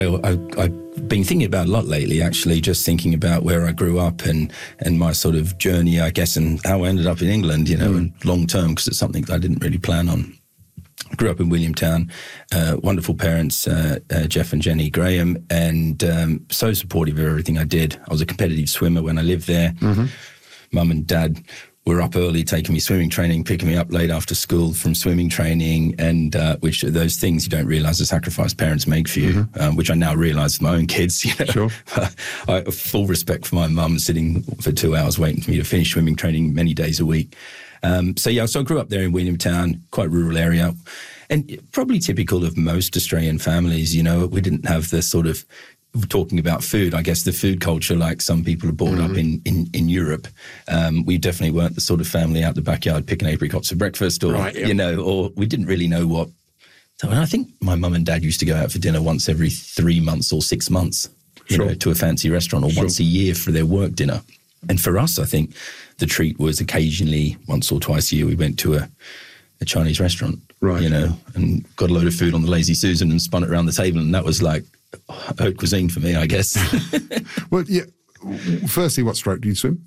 I've been thinking about a lot lately, actually, just thinking about where I grew up and my sort of journey, I guess, and how I ended up in England, and long term, because it's something that I didn't really plan on. I grew up in Williamtown, wonderful parents, Jeff and Jenny Graham, and so supportive of everything I did. I was a competitive swimmer when I lived there. Mum and Dad were up early, taking me swimming training, picking me up late after school from swimming training, and which are those things you don't realise the sacrifice parents make for you, which I now realise with my own kids. Sure. I have full respect for my mum sitting for 2 hours waiting for me to finish swimming training many days a week. So I grew up there in Williamtown, quite rural area, and probably typical of most Australian families. We didn't have the sort of, talking about food, I guess the food culture like some people are brought up in Europe. We definitely weren't the sort of family out the backyard picking apricots for breakfast or, or we didn't really know what. So I think my mum and dad used to go out for dinner once every 3 months or 6 months, to a fancy restaurant, or once a year for their work dinner. And for us, I think the treat was occasionally once or twice a year we went to a Chinese restaurant, and got a load of food on the Lazy Susan and spun it around the table. And that was like haute cuisine for me, I guess. Well, yeah. Firstly, what stroke do you swim?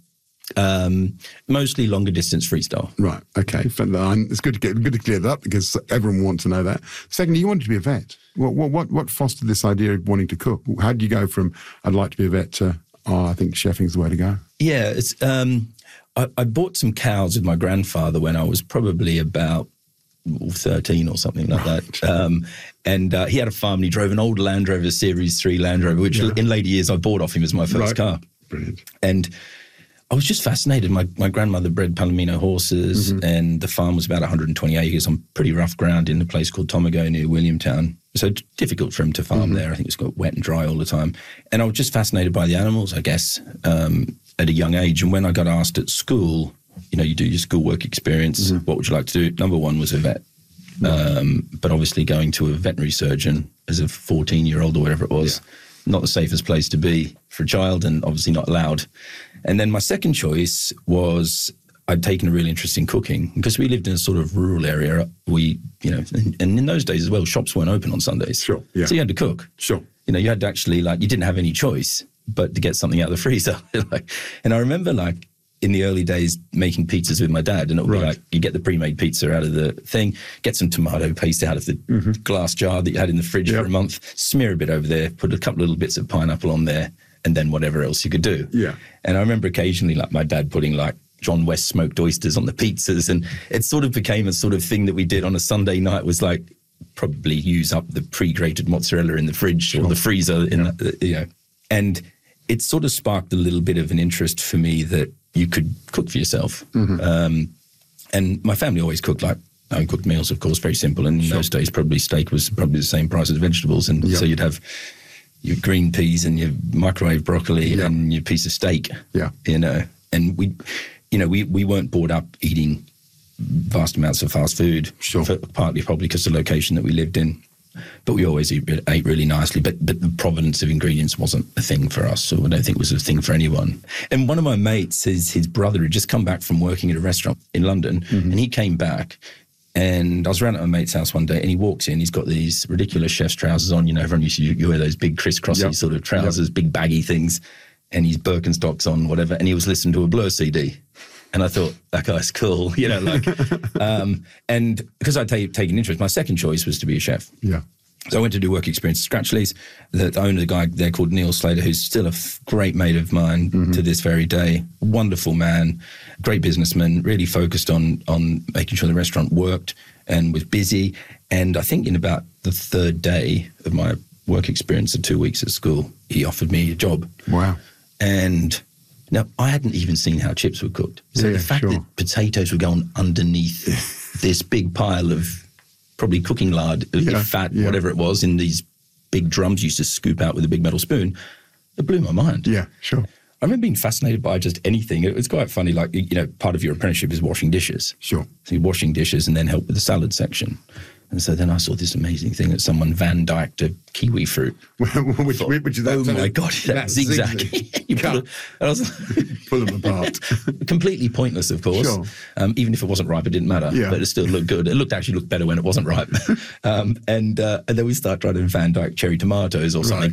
Mostly longer distance freestyle. Right. Okay. It's good to clear that up because everyone wants to know that. Secondly, you wanted to be a vet. What fostered this idea of wanting to cook? How did you go from I'd like to be a vet to I think chefing's the way to go? Yeah, it's. I bought some cows with my grandfather when I was probably about 13 or something like that. And he had a farm and he drove an old Land Rover Series 3 Land Rover, which in later years I bought off him as my first car. Brilliant. And I was just fascinated. My grandmother bred Palomino horses and the farm was about 120 acres on pretty rough ground in a place called Tomago near Williamtown. So difficult for him to farm there. I think it's got wet and dry all the time. And I was just fascinated by the animals, I guess, at a young age. And when I got asked at school, you do your schoolwork experience, what would you like to do? Number one was a vet. But obviously going to a veterinary surgeon as a 14-year-old or whatever it was, not the safest place to be for a child and obviously not allowed. And then my second choice was I'd taken a real interest in cooking because we lived in a sort of rural area. And in those days as well, shops weren't open on Sundays. Sure. Yeah. So you had to cook. Sure. You had to actually you didn't have any choice but to get something out of the freezer. And I remember in the early days making pizzas with my dad, and it would be you get the pre-made pizza out of the thing, get some tomato paste out of the glass jar that you had in the fridge for a month, smear a bit over there, put a couple of little bits of pineapple on there, and then whatever else you could do. Yeah. And I remember occasionally my dad putting John West smoked oysters on the pizzas, and it sort of became a sort of thing that we did on a Sunday night was probably use up the pre-grated mozzarella in the fridge or the freezer and it sort of sparked a little bit of an interest for me that you could cook for yourself. And my family always cooked home-cooked meals, of course, very simple. And in those days, probably steak was probably the same price as vegetables. And so you'd have your green peas and your microwave broccoli and your piece of steak. Yeah. And we weren't brought up eating vast amounts of fast food. Sure. Partly probably because of the location that we lived in. But we always ate really nicely. But the provenance of ingredients wasn't a thing for us, or I don't think it was a thing for anyone. And one of my mates, his brother had just come back from working at a restaurant in London, and he came back. And I was around at my mate's house one day, and he walks in. He's got these ridiculous chef's trousers on. Everyone used to wear those big crisscrossy sort of trousers, big baggy things, and his Birkenstocks on, whatever. And he was listening to a Blur CD. And I thought, that guy's cool, and because I'd taken interest, my second choice was to be a chef. Yeah. So I went to do work experience at Scratchley's. The owner, the guy there called Neil Slater, who's still a great mate of mine to this very day. Wonderful man, great businessman, really focused on making sure the restaurant worked and was busy. And I think in about the third day of my work experience of 2 weeks at school, he offered me a job. Wow. And now, I hadn't even seen how chips were cooked. So the fact that potatoes were going underneath this big pile of probably cooking lard, fat, whatever it was, in these big drums you used to scoop out with a big metal spoon, it blew my mind. Yeah, sure. I remember being fascinated by just anything. It was quite funny, part of your apprenticeship is washing dishes. Sure. So you're washing dishes and then help with the salad section. And so then I saw this amazing thing that someone Van Dyked a kiwi fruit. which is that? Oh my God, that zigzag. You I was pull them apart. Completely pointless, of course. Sure. Even if it wasn't ripe, it didn't matter. Yeah. But it still looked good. It actually looked better when it wasn't ripe. And then we start trying to Van Dyke cherry tomatoes or something.